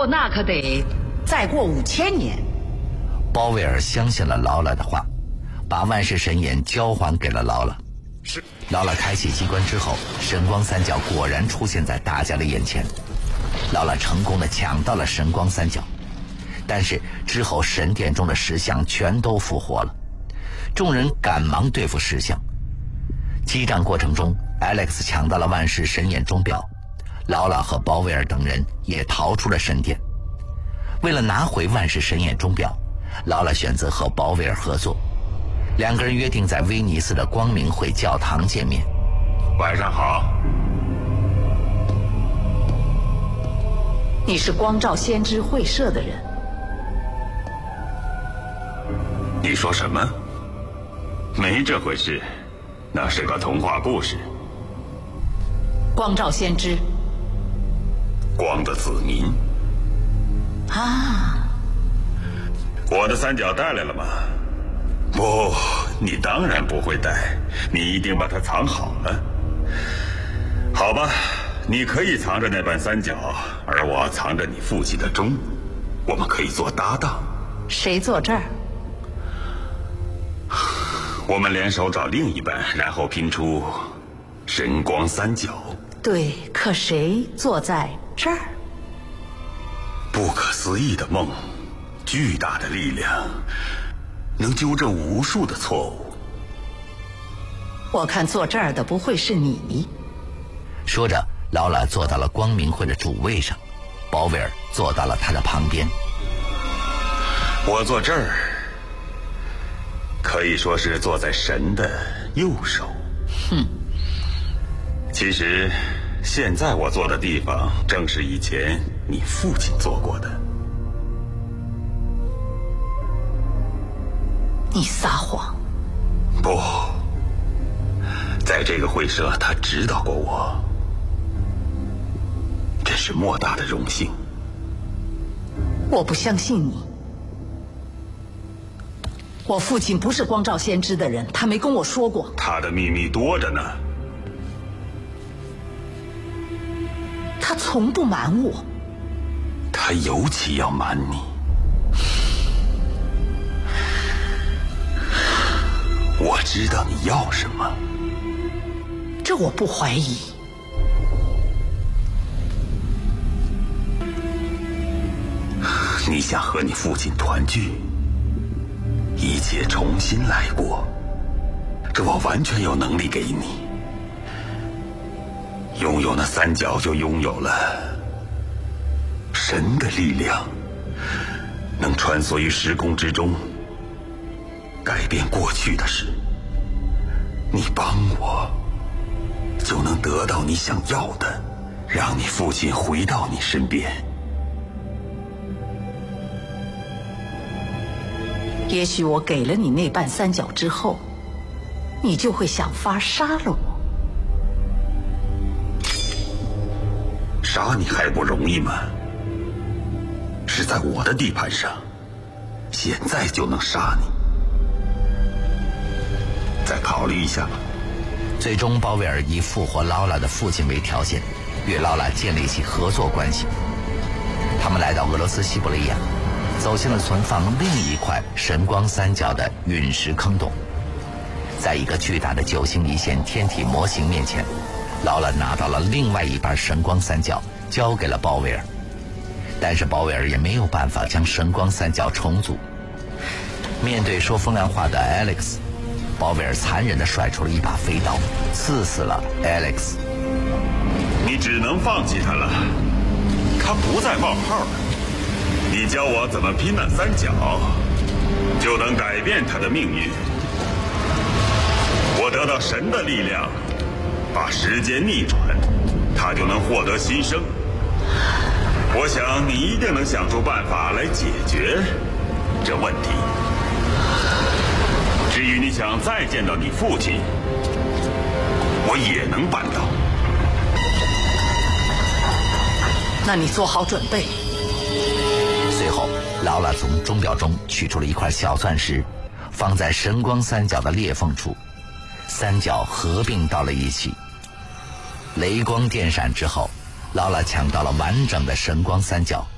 过那可得再过5000年。 包威尔相信了劳拉的话，把万世神眼交还给了劳拉。 是。 劳拉开启机关之后，神光三角果然出现在大家的眼前。劳拉成功地抢到了神光三角，但是之后神殿中的石像全都复活了，众人赶忙对付石像。激战过程中 ，Alex 抢到了万世神眼钟表，劳拉和包威尔等人也逃出了神殿。为了拿回万世神眼钟表，劳拉选择和包威尔合作，两个人约定在威尼斯的光明会教堂见面。 晚上好。 你是光照先知会社的人？ 你说什么？没这回事，那是个童话故事。 光照先知， 光的子民啊！ 我的三角带来了吗？不，你当然不会带，你一定把它藏好了。好吧，你可以藏着那半三角，而我藏着你父亲的钟，我们可以做搭档。 谁坐这儿？ 我们联手找另一半，然后拼出神光三角。 对，可谁坐在这儿？ 不可思议的梦，巨大的力量，能纠正无数的错误。 我看坐这儿的不会是你。 说着，劳拉坐到了光明会的主位上，包威尔坐到了他的旁边。 我坐这儿，可以说是坐在神的右手。 哼。 其实，现在我坐的地方，正是以前你父亲坐过的。 你撒谎。 不，在这个会社，他指导过我，真是莫大的荣幸。 我不相信你。我父亲不是光照先知的人，他没跟我说过。 他的秘密多着呢。 他从不瞒我。 他尤其要瞒你。我知道你要什么。 这我不怀疑。 你想和你父亲团聚，一切重新来过，这我完全有能力给你。拥有那三角，就拥有了神的力量，能穿梭于时空之中，改变过去的事。你帮我，就能得到你想要的，让你父亲回到你身边。 也许我给了你那半三角之后，你就会想法杀了我。 杀你还不容易吗？是在我的地盘上，现在就能杀你。再考虑一下吧。 最终，包威尔以复活劳拉的父亲为条件，与劳拉建立起合作关系。他们来到俄罗斯西伯利亚，走进了存放另一块神光三角的陨石坑洞。在一个巨大的9星一线天体模型面前，劳拉拿到了另外一半神光三角，交给了包威尔。但是包威尔也没有办法将神光三角重组。面对说风凉话的 Alex， 包威尔残忍地甩出了一把飞刀，刺死了 Alex。 你只能放弃他了，他不再冒号了。你教我怎么拼那三角，就能改变他的命运。我得到神的力量，把时间逆转，他就能获得新生。我想你一定能想出办法来解决这问题。至于你想再见到你父亲，我也能办到。 那你做好准备。 随后，劳拉从钟表中取出了一块小钻石，放在神光三角的裂缝处，三角合并到了一起。雷光电闪之后，劳拉抢到了完整的神光三角，